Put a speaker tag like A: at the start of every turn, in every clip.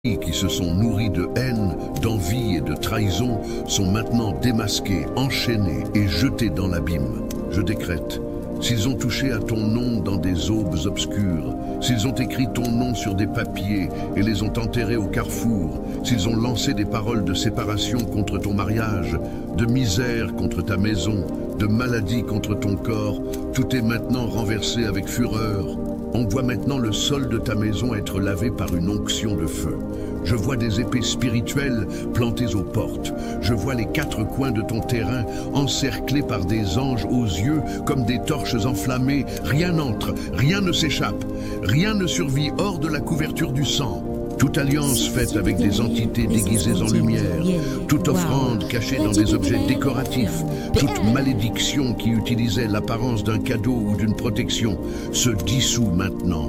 A: qui se sont nourris de haine, d'envie et de trahison sont maintenant démasqués, enchaînés et jetés dans l'abîme. Je décrète, s'ils ont touché à ton nom dans des aubes obscures, s'ils ont écrit ton nom sur des papiers et les ont enterrés au carrefour, s'ils ont lancé des paroles de séparation contre ton mariage, de misère contre ta maison, de maladie contre ton corps, tout est maintenant renversé avec fureur. On voit maintenant le sol de ta maison être lavé par une onction de feu. Je vois des épées spirituelles plantées aux portes. Je vois les quatre coins de ton terrain encerclés par des anges aux yeux comme des torches enflammées. Rien n'entre, rien ne s'échappe, rien ne survit hors de la couverture du sang. Toute alliance faite avec des entités déguisées en lumière, toute offrande cachée dans des objets décoratifs, toute malédiction qui utilisait l'apparence d'un cadeau ou d'une protection se dissout maintenant.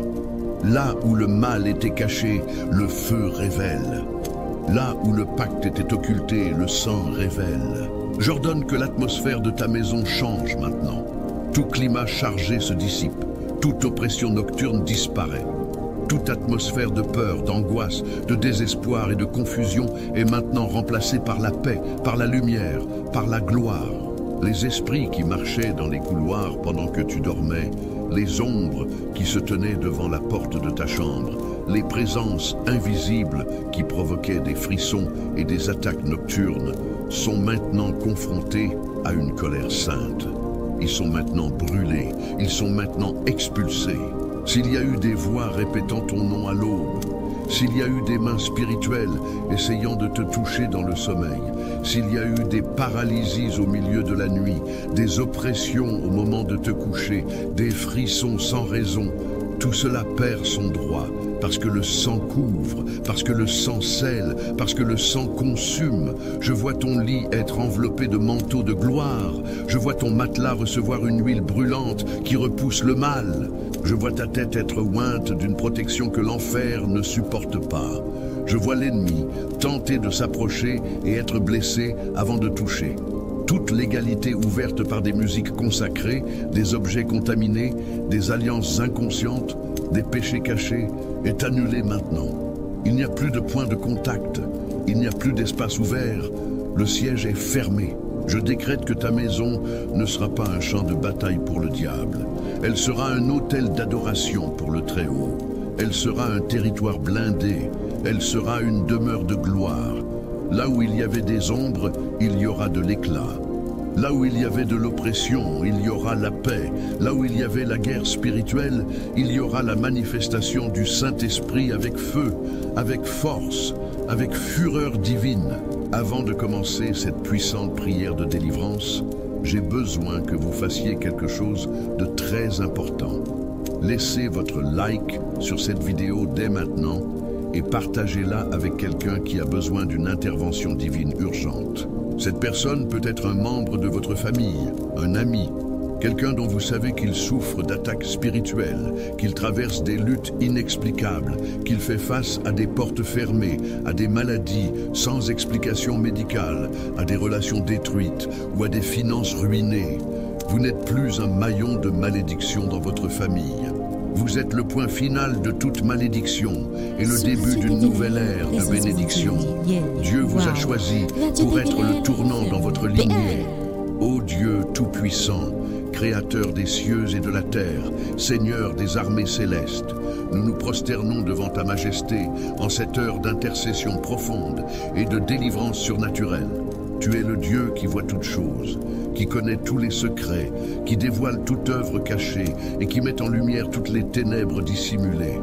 A: Là où le mal était caché, le feu révèle. Là où le pacte était occulté, le sang révèle. J'ordonne que l'atmosphère de ta maison change maintenant. Tout climat chargé se dissipe, toute oppression nocturne disparaît. Toute atmosphère de peur, d'angoisse, de désespoir et de confusion est maintenant remplacée par la paix, par la lumière, par la gloire. Les esprits qui marchaient dans les couloirs pendant que tu dormais, les ombres qui se tenaient devant la porte de ta chambre, les présences invisibles qui provoquaient des frissons et des attaques nocturnes sont maintenant confrontés à une colère sainte. Ils sont maintenant brûlés, ils sont maintenant expulsés. S'il y a eu des voix répétant ton nom à l'aube, s'il y a eu des mains spirituelles essayant de te toucher dans le sommeil, s'il y a eu des paralysies au milieu de la nuit, des oppressions au moment de te coucher, des frissons sans raison, tout cela perd son droit parce que le sang couvre, parce que le sang scelle, parce que le sang consume. Je vois ton lit être enveloppé de manteaux de gloire. Je vois ton matelas recevoir une huile brûlante qui repousse le mal. Je vois ta tête être ointe d'une protection que l'enfer ne supporte pas. Je vois l'ennemi tenter de s'approcher et être blessé avant de toucher. Toute l'égalité ouverte par des musiques consacrées, des objets contaminés, des alliances inconscientes, des péchés cachés, est annulée maintenant. Il n'y a plus de point de contact, il n'y a plus d'espace ouvert, le siège est fermé. Je décrète que ta maison ne sera pas un champ de bataille pour le diable. Elle sera un autel d'adoration pour le Très-Haut. Elle sera un territoire blindé. Elle sera une demeure de gloire. Là où il y avait des ombres, il y aura de l'éclat. Là où il y avait de l'oppression, il y aura la paix. Là où il y avait la guerre spirituelle, il y aura la manifestation du Saint-Esprit avec feu, avec force, avec fureur divine. Avant de commencer cette puissante prière de délivrance, j'ai besoin que vous fassiez quelque chose de très important. Laissez votre like sur cette vidéo dès maintenant et partagez-la avec quelqu'un qui a besoin d'une intervention divine urgente. Cette personne peut être un membre de votre famille, un ami, quelqu'un dont vous savez qu'il souffre d'attaques spirituelles, qu'il traverse des luttes inexplicables, qu'il fait face à des portes fermées, à des maladies sans explication médicale, à des relations détruites ou à des finances ruinées. Vous n'êtes plus un maillon de malédiction dans votre famille. Vous êtes le point final de toute malédiction et le début d'une nouvelle ère de bénédiction. Dieu vous a choisi pour être le tournant dans votre lignée. Ô Dieu Tout-Puissant, Créateur des cieux et de la terre, Seigneur des armées célestes, nous nous prosternons devant ta majesté en cette heure d'intercession profonde et de délivrance surnaturelle. Tu es le Dieu qui voit toutes choses, qui connaît tous les secrets, qui dévoile toute œuvre cachée et qui met en lumière toutes les ténèbres dissimulées.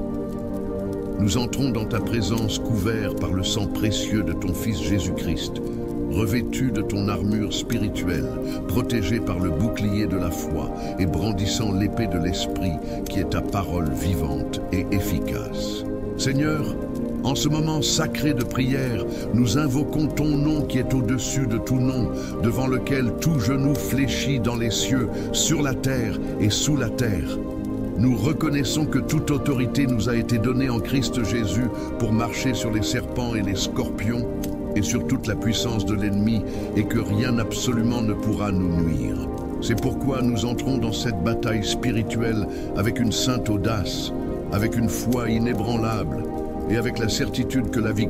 A: Nous entrons dans ta présence couverts par le sang précieux de ton Fils Jésus-Christ, revêtus de ton armure spirituelle, protégés par le bouclier de la foi et brandissant l'épée de l'Esprit qui est ta parole vivante et efficace. Seigneur, en ce moment sacré de prière, nous invoquons ton nom qui est au-dessus de tout nom, devant lequel tout genou fléchit dans les cieux, sur la terre et sous la terre. Nous reconnaissons que toute autorité nous a été donnée en Christ Jésus pour marcher sur les serpents et les scorpions et sur toute la puissance de l'ennemi et que rien absolument ne pourra nous nuire. C'est pourquoi nous entrons dans cette bataille spirituelle avec une sainte audace, avec une foi inébranlable et avec la certitude que la victoire